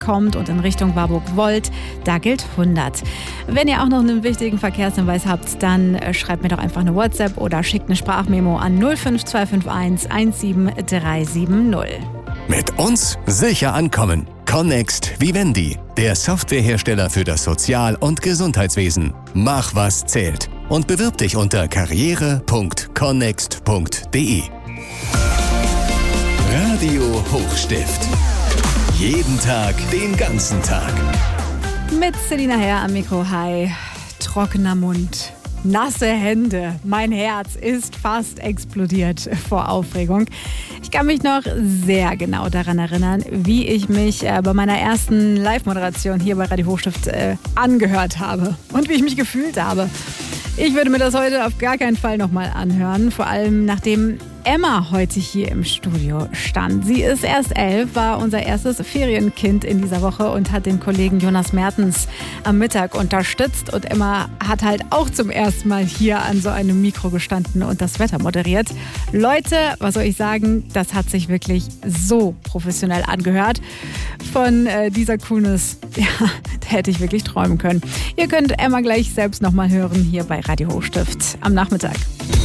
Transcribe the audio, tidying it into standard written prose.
kommt und in Richtung Warburg Volt, da gilt 100. Wenn ihr auch noch einen wichtigen Verkehrshinweis habt, dann schreibt mir doch einfach eine WhatsApp oder schickt eine Sprachmemo an 05251 17370. Mit uns sicher ankommen. Connext Vivendi, der Softwarehersteller für das Sozial- und Gesundheitswesen. Mach, was zählt. Und bewirb dich unter karriere.connext.de. Radio Hochstift. Jeden Tag, den ganzen Tag. Mit Selina Herr am Mikro. Hi. Trockener Mund. Nasse Hände. Mein Herz ist fast explodiert vor Aufregung. Ich kann mich noch sehr genau daran erinnern, wie ich mich bei meiner ersten Live-Moderation hier bei Radio Hochstift angehört habe und wie ich mich gefühlt habe. Ich würde mir das heute auf gar keinen Fall nochmal anhören, vor allem nachdem Emma heute hier im Studio stand. Sie ist erst 11, war unser erstes Ferienkind in dieser Woche und hat den Kollegen Jonas Mertens am Mittag unterstützt. Und Emma hat halt auch zum ersten Mal hier an so einem Mikro gestanden und das Wetter moderiert. Leute, was soll ich sagen, das hat sich wirklich so professionell angehört. Von dieser Coolness, ja, da hätte ich wirklich träumen können. Ihr könnt Emma gleich selbst nochmal hören hier bei Radio Hochstift am Nachmittag.